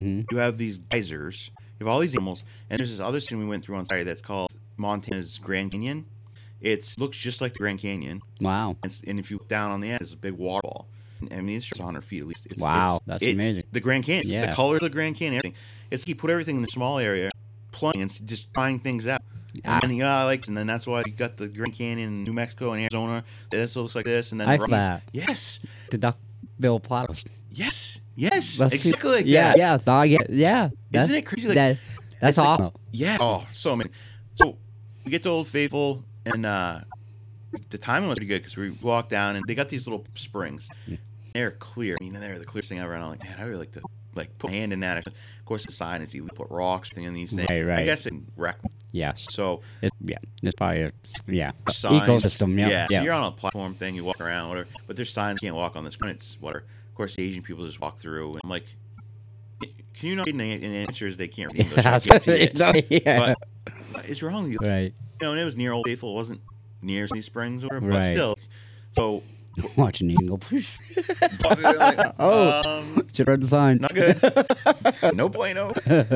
you have these geysers, you have all these animals, and there's this other scene we went through on Saturday that's called Montana's Grand Canyon. It looks just like the Grand Canyon. Wow. And if you look down on the end, there's a big waterfall. I mean, it's 100 feet at least. That's amazing. The Grand Canyon. Yeah. The color of the Grand Canyon, everything. It's like you put everything in the small area, playing and just trying things out. And then and then that's why you got the Grand Canyon in New Mexico and Arizona. This looks like this, and then that. Yes. The Duckbill platypus. Yes. Yes. That's exactly like yeah, that. Yeah. Isn't it crazy? That's awesome. Yeah. Oh, so amazing. So we get to Old Faithful, and the timing was pretty good because we walked down, and they got these little springs. They're clear. I mean, they're the clearest thing ever. And I'm like, man, I really like to put my hand in that. Of course, the sign is you put rocks in these things. Right. I guess it wreck. Yes. So it's probably signs, ecosystem. Yeah. So you're on a platform thing, you walk around, whatever. But there's signs you can't walk on this. It's whatever. Of course, the Asian people just walk through, and I'm like, can you not read an answers they can't read English? I can't see it. But what is wrong with you? Right. And it was near Old Faithful. It wasn't near these springs, but Right. still. So watching you go. like, should read the sign. Not good. No bueno.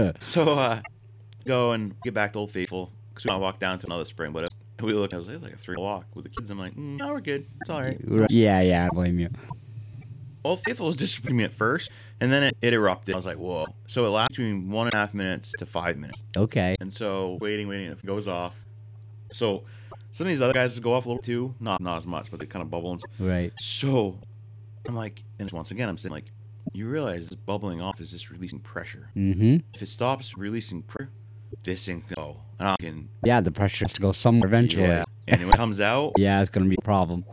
So go and get back to Old Faithful because we want to walk down to another spring, but we look. I was like, it's like a 3 walk with the kids. I'm like, no, we're good. It's all right. Yeah. I blame you. Old Faithful was disappointing me at first, and then it erupted. I was like, whoa. So it lasted between 1.5 minutes to 5 minutes. Okay. And so waiting, if it goes off. So some of these other guys go off a little too, not as much, but they kind of bubble. And Right. So I'm like, and once again, I'm saying like, you realize this bubbling off is just releasing pressure. Mm-hmm. If it stops releasing pressure, this thing can go. And I can. Yeah, the pressure has to go somewhere eventually. Yeah. And when it comes out. Yeah, it's gonna be a problem.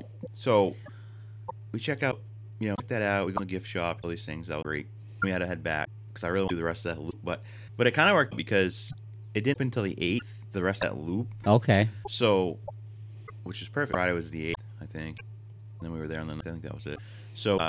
So we check out. Check that out. We go to the gift shop, all these things. That was great. We had to head back because I really want to do the rest of that loop. But it kind of worked because it didn't until the 8th, the rest of that loop. Okay. So, which is perfect. Friday was the 8th, I think. And then we were there, and then I think that was it. So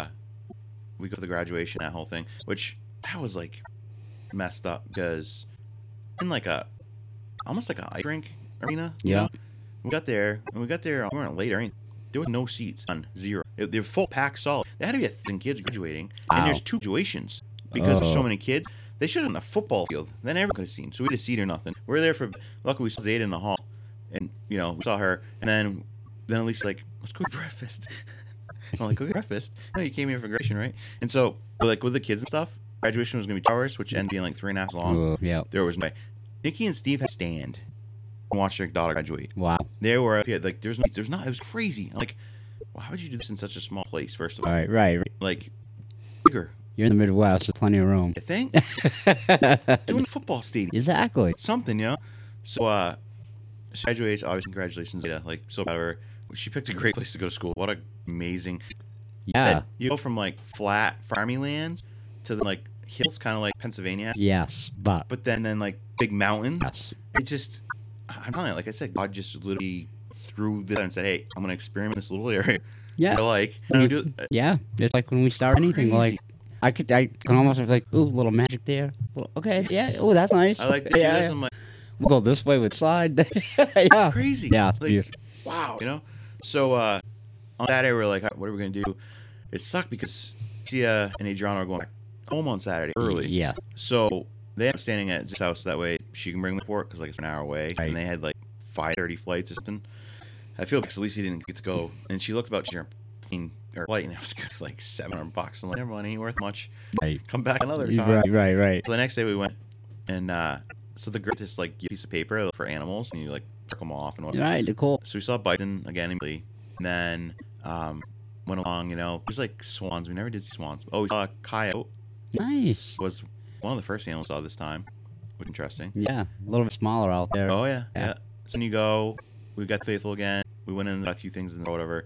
we go to the graduation, that whole thing, which that was like messed up because in like almost like a ice rink arena. Yeah. We got there, we weren't late or anything. There was no seats, none, zero. They're full pack solid. There had to be 1,000 kids graduating, and there's 2 graduations because there's so many kids. They should have done a football field. Then everyone could have seen. So we had a seat or nothing. We were there for. Luckily, we saw Zayda in the hall, and we saw her. And then Elisa's like, "Let's go get breakfast." I'm like, "Go get breakfast." No, you came here for graduation, right? And so, like with the kids and stuff, graduation was gonna be 2 hours, which ended up being like 3.5 hours long. Yeah. There was no way. Nikki and Steve had to stand and watch their daughter graduate. Wow. They were up here, like there's not. It was crazy. I'm like, why would you do this in such a small place? First of all, right. Like bigger. You're in the Midwest, there's plenty of room. You think? Doing a football stadium. Exactly. Something. So, she graduates. Obviously, congratulations. Yeah, like so proud of her. She picked a great place to go to school. What a amazing. Yeah. You go from like flat farming lands to the, like hills, kind of like Pennsylvania. Yes, but then like big mountains. Yes. It just, I'm telling you, like I said, God just literally threw this and said, "Hey, I'm gonna experiment this little area." Yeah. Yeah. It's like when we start anything, Crazy. like I can almost be like, ooh, a little magic there. Okay, Yes. yeah. Oh, that's nice. I like to do this. I'm like, we'll go this way with slide. Yeah. crazy. Yeah. Like, wow. So on Saturday we're like, what are we gonna do? It sucked because Tia and Adriana are going back home on Saturday early. Yeah. So they end up standing at his house that way she can bring them to work because like it's an hour away, Right. and they had like 5:30 flights or something. I feel like Lisa didn't get to go, and she looked about her plane or flight, and it was good for like $700. I'm like, never mind, ain't worth much. Right. Come back another time. Right. So the next day we went, and so they got this like piece of paper for animals, and you like check them off and whatnot. Right. Cool. So we saw bison again immediately, and then went along. There's like swans. We never did see swans. Oh, we saw a coyote. Nice. Was one of the first animals we saw this time, which is interesting. Yeah. A little bit smaller out there. Oh yeah. So then you go. We got Faithful again. We went in, got a few things in or whatever.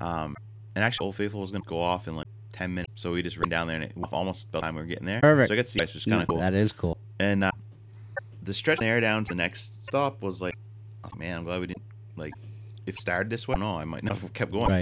And actually, Old Faithful was going to go off in like 10 minutes, so we just ran down there, and it was almost by the time we were getting there. Perfect. So I got to see guys, which is kind of cool. That is cool. And the stretch there down to the next stop was like, oh man, I'm glad we didn't, like, if it started this way, no, I might not have kept going. Right.